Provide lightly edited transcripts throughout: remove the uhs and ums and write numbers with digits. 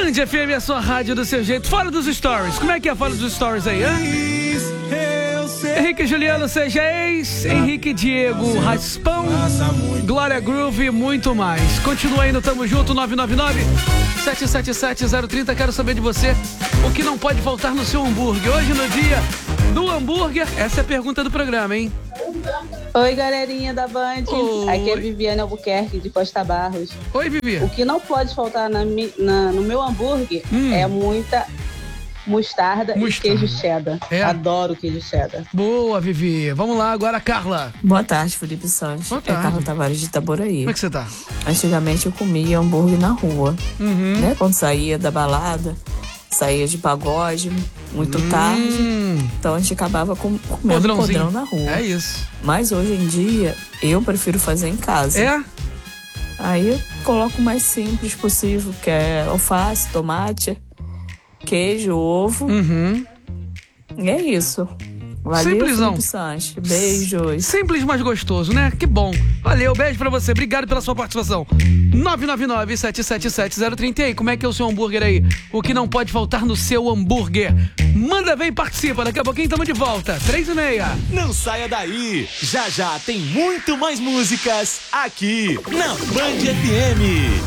Band FM é a sua rádio do seu jeito. Fora dos stories. Como é que é fora dos stories aí, hã? Henrique Juliano, seja ex, Henrique Diego, Raspão, Glória Groove e muito mais. Continua aí no Tamo Junto, 999-777-030. Quero saber de você o que não pode faltar no seu hambúrguer. Hoje, no dia do hambúrguer, essa é a pergunta do programa, hein? Oi, galerinha da Band. Oi. Aqui é Viviane Albuquerque, de Costa Barros. Oi, Vivi. O que não pode faltar no meu hambúrguer é muita mostarda e queijo cheddar. Adoro queijo cheddar. Boa, Vivi. Vamos lá agora, Carla. Boa tarde, Felipe Santos. Boa tarde. É Carla Tavares de Itaboraí. Como é que você tá? Antigamente eu comia hambúrguer na rua, né? Quando saía da balada, saía de pagode, muito tarde. Então a gente acabava comendo podrão na rua. É isso. Mas hoje em dia, eu prefiro fazer em casa. É? Aí eu coloco o mais simples possível, que é alface, tomate, queijo, ovo. E é isso. Valeu, Simplesão. Felipe Santos. Beijos. Simples, mas gostoso, né? Que bom. Valeu, beijo pra você. Obrigado pela sua participação. 999-777-030. E aí, como é que é o seu hambúrguer aí? O que não pode faltar no seu hambúrguer? Manda, vem, participa. Daqui a pouquinho estamos de volta. 3h30. Não saia daí. Já já tem muito mais músicas aqui na Band FM.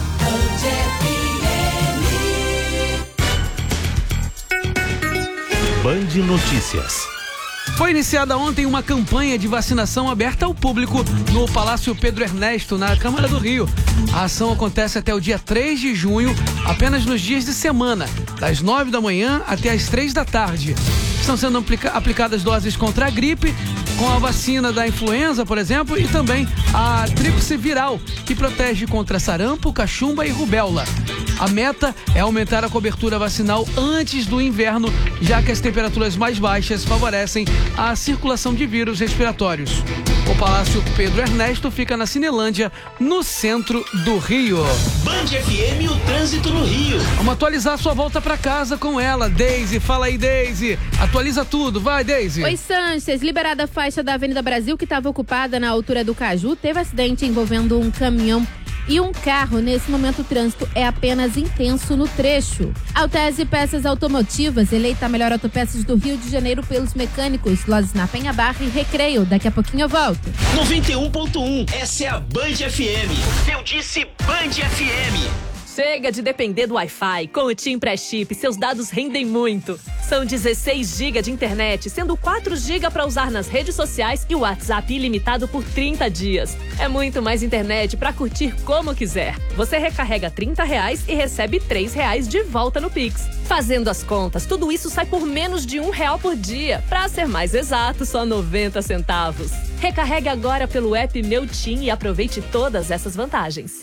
Band Notícias. Foi iniciada ontem uma campanha de vacinação aberta ao público no Palácio Pedro Ernesto, na Câmara do Rio. A ação acontece até o dia 3 de junho, apenas nos dias de semana, das 9 da manhã até as 3 da tarde. Estão sendo aplicadas doses contra a gripe, com a vacina da influenza, por exemplo, e também a tríplice viral, que protege contra sarampo, cachumba e rubéola. A meta é aumentar a cobertura vacinal antes do inverno, já que as temperaturas mais baixas favorecem a circulação de vírus respiratórios. O Palácio Pedro Ernesto fica na Cinelândia, no centro do Rio. Band FM, o trânsito no Rio. Vamos atualizar sua volta pra casa com ela, Deise. Fala aí, Deise. Atualiza tudo, vai, Deise. Oi, Sanches. Liberada a faixa da Avenida Brasil, que estava ocupada na altura do Caju, teve acidente envolvendo um caminhão e um carro. Nesse momento, o trânsito é apenas intenso no trecho. Altese Peças Automotivas, eleita a melhor autopeças do Rio de Janeiro pelos mecânicos. Lojas na Penha Barra e Recreio. Daqui a pouquinho eu volto. 91.1, essa é a Band FM. Eu disse Band FM. Chega de depender do Wi-Fi. Com o TIM Pré-Chip, seus dados rendem muito. São 16 GB de internet, sendo 4 GB para usar nas redes sociais e o WhatsApp ilimitado por 30 dias. É muito mais internet para curtir como quiser. Você recarrega R$30 e recebe R$3 de volta no Pix. Fazendo as contas, tudo isso sai por menos de R$1 por dia. Para ser mais exato, só 90 centavos. Recarregue agora pelo app Meu TIM e aproveite todas essas vantagens.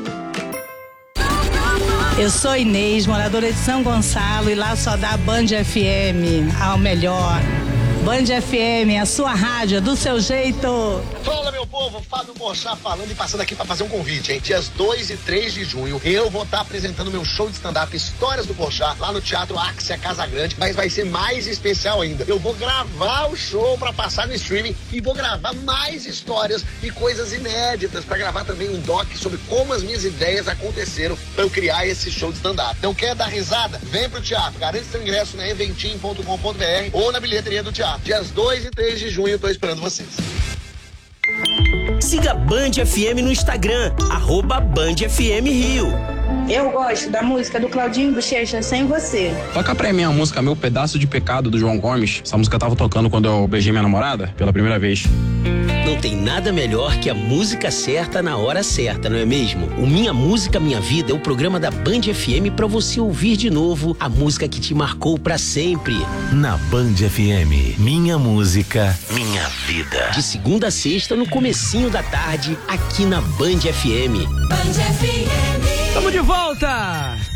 Eu sou Inês, moradora de São Gonçalo, e lá só dá Band FM, ao melhor. Band FM, a sua rádio, do seu jeito. Fala, meu povo, Fábio Porchat falando e passando aqui para fazer um convite, hein? Dias 2 e 3 de junho, eu vou estar apresentando meu show de stand-up Histórias do Porchat, lá no Teatro Axia Casa Grande, mas vai ser mais especial ainda. Eu vou gravar o show para passar no streaming e vou gravar mais histórias e coisas inéditas, para gravar também um doc sobre como as minhas ideias aconteceram para eu criar esse show de stand-up. Então, quer dar risada? Vem pro teatro, garante seu ingresso na eventim.com.br ou na bilheteria do teatro. Dias 2 e 3 de junho, eu tô esperando vocês. Siga Band FM no Instagram, @BandFMRio. Eu gosto da música do Claudinho Bochecha, Sem Você. Toca pra mim a música Meu Pedaço de Pecado, do João Gomes. Essa música tava tocando quando eu beijei minha namorada pela primeira vez. Não tem nada melhor que a música certa na hora certa, não é mesmo? O Minha Música Minha Vida é o programa da Band FM pra você ouvir de novo a música que te marcou pra sempre. Na Band FM, Minha Música Minha Vida. De segunda a sexta, no comecinho da tarde, aqui na Band FM. Estamos de volta!